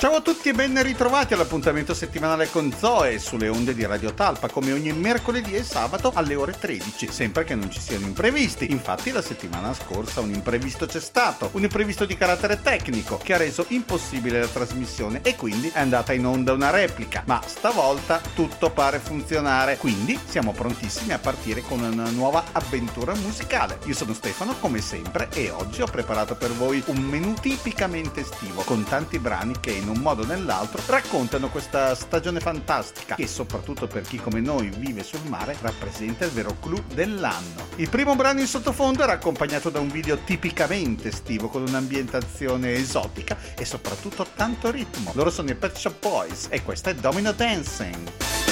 Ciao a tutti e ben ritrovati all'appuntamento settimanale con Zoe sulle onde di Radio Talpa, come ogni mercoledì e sabato alle ore 13, sempre che non ci siano imprevisti. Infatti la settimana scorsa un imprevisto c'è stato, un imprevisto di carattere tecnico che ha reso impossibile la trasmissione e quindi è andata in onda una replica, ma stavolta tutto pare funzionare, quindi siamo prontissimi a partire con una nuova avventura musicale. Io sono Stefano come sempre e oggi ho preparato per voi un menù tipicamente estivo con tanti brani che in un modo o nell'altro raccontano questa stagione fantastica che soprattutto per chi come noi vive sul mare rappresenta il vero clou dell'anno. Il primo brano in sottofondo era accompagnato da un video tipicamente estivo con un'ambientazione esotica e soprattutto tanto ritmo. Loro sono i Pet Shop Boys e questa è Domino Dancing.